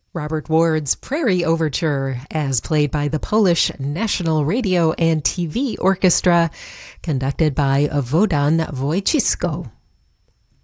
Robert Ward's Prairie Overture, as played by the Polish National Radio and TV Orchestra, conducted by Wodan Wojcisko.